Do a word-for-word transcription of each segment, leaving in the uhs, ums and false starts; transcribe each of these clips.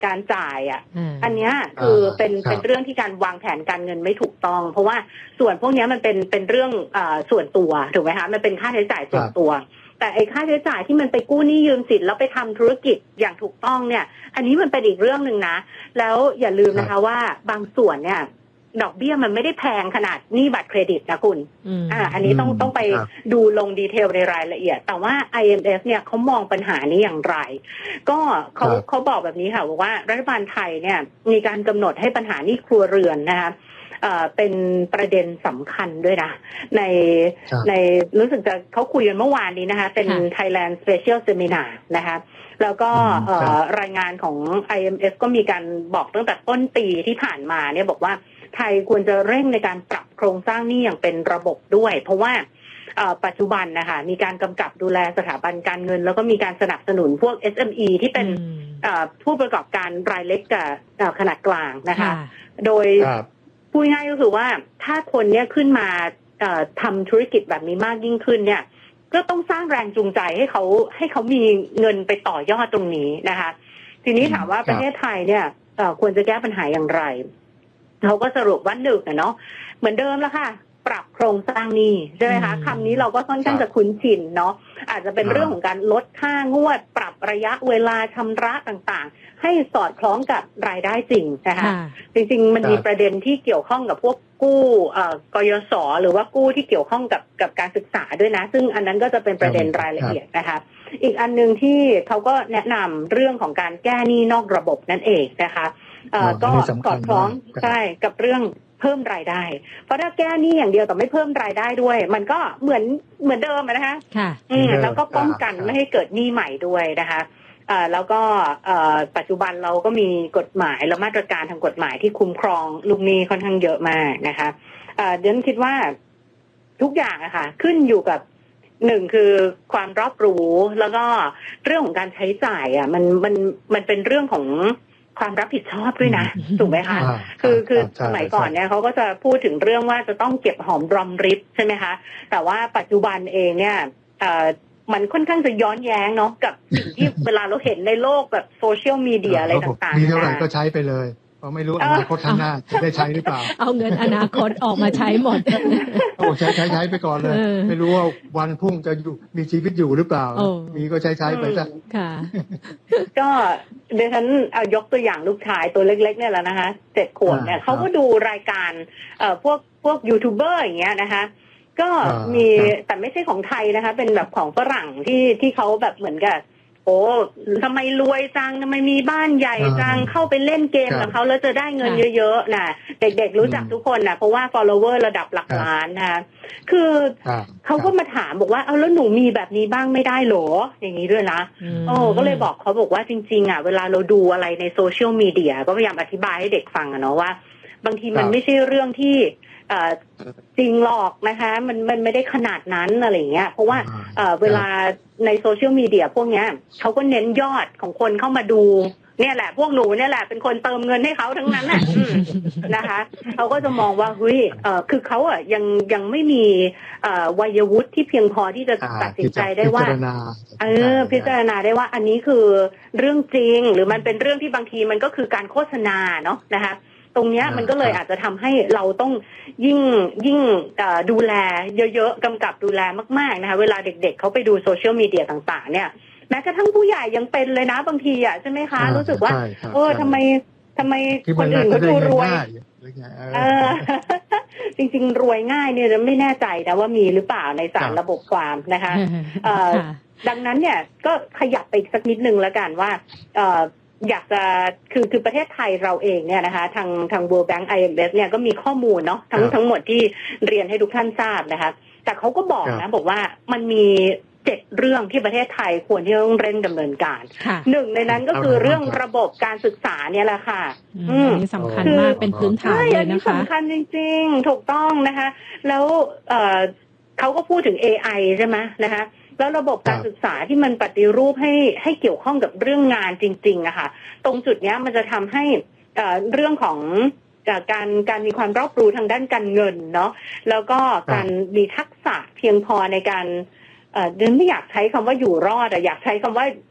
การจ่ายอ่ะอันนี้คือเป็นเป็นเรื่องที่การวางแผนการเงินไม่ถูกต้องเพราะว่าส่วนพวกนี้มันเป็นเป็นเรื่องอ่าส่วนตัวถูกไหมคะมันเป็นค่าใช้จ่ายส่วนตัวแต่ไอ้ค่าใช้จ่ายที่มันไปกู้หนี้ยืมสินแล้วไปทำธุรกิจอย่างถูกต้องเนี่ยอันนี้มันเป็นอีกเรื่องนึงนะแล้วอย่าลืมนะคะว่าบางส่วนเนี่ยดอกเบี้ยมันไม่ได้แพงขนาดหนี้บัตรเครดิตนะคุณอ่าอันนี้ต้องต้องไปดูลงดีเทลในรายละเอียดแต่ว่า ไอ เอ็ม เอฟ เนี่ยเขามองปัญหานี้อย่างไรก็เขาเขาบอกแบบนี้ค่ะบอกว่ารัฐบาลไทยเนี่ยมีการกำหนดให้ปัญหาหนี้ครัวเรือนนะคะเอ่อเป็นประเด็นสำคัญด้วยนะในในรู้สึกจะเขาคุยกันเมื่อวานนี้นะคะเป็น Thailand Special Seminar นะคะแล้วก็รายงานของ ไอ เอ็ม เอฟ ก็มีการบอกตั้งแต่ต้นปีที่ผ่านมาเนี่ยบอกว่าไทยควรจะเร่งในการปรับโครงสร้างหนี้อย่างเป็นระบบด้วยเพราะว่าปัจจุบันนะคะมีการกำกับดูแลสถาบันการเงินแล้วก็มีการสนับสนุนพวก เอส เอ็ม อี ที่เป็นผู้ประกอบการรายเล็กกับขนาดกลางนะคะโดยพูดง่ายก็คือว่าถ้าคนเนี้ยขึ้นมาทำธุรกิจแบบนี้มากยิ่งขึ้นเนี่ยก็ต้องสร้างแรงจูงใจให้เขาให้เขามีเงินไปต่อยอดตรงนี้นะคะทีนี้ถามว่าประเทศไทยเนี่ยควรจะแก้ปัญหาอย่างไรเขาก็สรุปว่าหนึ่งเนาะเหมือนเดิมแล้วค่ะปรับโครงสร้างหนี้ใช่ไหมคะคำนี้เราก็ค่อนข้างจะคุ้นชินเนาะอาจจะเป็นเรื่องของการลดค่างวดปรับระยะเวลาชำระต่างๆให้สอดคล้องกับรายได้จริงนะคะจริงๆมันมีประเด็นที่เกี่ยวข้องกับพวกกู้กยศหรือว่ากู้ที่เกี่ยวข้องกับกับการศึกษาด้วยนะซึ่งอันนั้นก็จะเป็นประเด็นรายละเอียดนะคะอีกอันนึงที่เขาก็แนะนำเรื่องของการแก้หนี้นอกระบบนั่นเองนะคะก็สอดคล้องใช่กับเรื่องเพิ่มรายได้เพราะถ้าแก้หนี้อย่างเดียวแต่ไม่เพิ่มรายได้ด้วยมันก็เหมือนเหมือนเดิมนะคะค่ะอืมแล้วก็ป้องกันไม่ให้เกิดหนี้ใหม่ด้วยนะคะอ่าแล้วก็เอ่อปัจจุบันเราก็มีกฎหมายและมาตรการทางกฎหมายที่คุ้มครองลูกหนี้ค่อนข้างเยอะมากนะคะอ่าเดี๋ยวคิดว่าทุกอย่างอะค่ะขึ้นอยู่กับหนึ่งคือความรอบรู้แล้วก็เรื่องของการใช้จ่ายอ่ะมันมันมันเป็นเรื่องของความรับผิดชอบด้วยนะถูกไหมคะคือคือสมัยก่อนเนี่ยเขาก็จะพูดถึงเรื่องว่าจะต้องเก็บหอมรอมริบใช่ไหมคะแต่ว่าปัจจุบันเองเนี่ยมันค่อนข้างจะย้อนแย้งเนาะกับสิ่งที่เวลาเราเห็นในโลกแบบโซเชียลมีเดียอะไรต่างๆมีเท่าไหร่ก็ใช้ไปเลยเพราะไม่รู้อนาคตข้างหน้าจะได้ใช้หรือเปล่าเอาเงินอนาคตออกมาใช้หมดโอ้ใช้ใช้ใช้ไปก่อนเลยไม่รู้ว่าวันพรุ่งจะอยู่มีชีวิตอยู่หรือเปล่ามีก็ใช้ใช้ไปซะค่ะก็เดี๋ยวฉันเอายกตัวอย่างลูกชายตัวเล็กๆเนี่ยแหละนะคะเจ็ดขวบเนี่ยเขาก็ดูรายการเอ่อพวกพวกยูทูบเบอร์อย่างเงี้ยนะคะก็มีแต่ไม่ใช่ของไทยนะคะเป็นแบบของฝรั่งที่ที่เขาแบบเหมือนกับโอ้ทำไมรวยจังทำไมมีบ้านใหญ่จังเข้าไปเล่นเกมกับเขาแล้วจะได้เงินเยอะๆนะเด็กๆรู้จักทุกคนนะเพราะว่า follower ระดับหลักล้านนะคะคือเขาก็มาถามบอกว่าเอาแล้วหนูมีแบบนี้บ้างไม่ได้หรออย่างนี้ด้วยนะโอ้ก็เลยบอกเขาบอกว่าจริงๆอ่ะเวลาเราดูอะไรในโซเชียลมีเดียก็พยายามอธิบายให้เด็กฟังอะเนาะว่าบางทีมันไม่ใช่เรื่องที่จริงหรอกนะคะมันมันไม่ได้ขนาดนั้นอะไรเงี้ยเพราะว่าเวลาในโซเชียลมีเดียพวกเนี้ยเขาก็เน้นยอดของคนเข้ามาดูเนี่ยแหละพวกหนูเนี่ยแหละเป็นคนเติมเงินให้เขาทั้งนั้นน่ะนะคะเขาก็จะมองว่าเฮ้ยเอ่อคือเขาอ่ะยังยังไม่มีเอ่อวัยวุฒิที่เพียงพอที่จะตัดสินใจได้ว่าเออพิจารณาได้ว่าอันนี้คือเรื่องจริงหรือมันเป็นเรื่องที่บางทีมันก็คือการโฆษณาเนาะนะคะตรงนี้มันก็เลยอาจจะทำให้เราต้องยิ่งยิ่งดูแลเยอะๆกำกับดูแลมากๆนะคะเวลาเด็กๆเขาไปดูโซเชียลมีเดียต่างๆเนี่ยแม้กระทั่งผู้ใหญ่ยังเป็นเลยนะบางทีอ่ะใช่ไหมคะรู้สึกว่าเออทำไมทำไมคนอื่นเขาดูรวยเออจริงๆรวยง่ายเนี่ยไม่แน่ใจนะว่ามีหรือเปล่าในสารระบบความนะคะดังนั้นเนี่ยก็ขยับไปสักนิดนึงแล้วกันว่าอยากจะคือคือประเทศไทยเราเองเนี่ยนะคะทางทาง World Bank ไอ เอ็ม เอฟ เนี่ยก็มีข้อมูลเนาะทั้งทั้งหมดที่เรียนให้ทุกท่านทราบนะคะแต่เขาก็บอกนะบอกว่ามันมีเจ็ดเรื่องที่ประเทศไทยควรที่ต้องเร่งดำเนินการหนึ่งในนั้นก็คือเรื่องระบบการศึกษาเนี่ยแหละค่ะอืมสำคัญมากเป็นพื้นฐานเลยนะคะสำคัญจริงๆถูกต้องนะคะแล้วเอ่อเขาก็พูดถึง เอ ไอ ใช่ไหมนะคะแล้วระบบการศึกษาที่มันปฏิรูปให้ให้เกี่ยวข้องกับเรื่องงานจริงๆอะค่ะตรงจุดนี้มันจะทำให้เรื่องของการการมีความรอบรู้ทางด้านการเงินเนาะแล้วก็การมีทักษะเพียงพอในการเอ่อเดินไม่อยากใช้คำว่าอยู่รอดอะอยากใช้คำว่า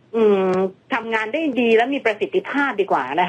อืมทำงานได้ดีและมีประสิทธิภาพดีกว่านะคะ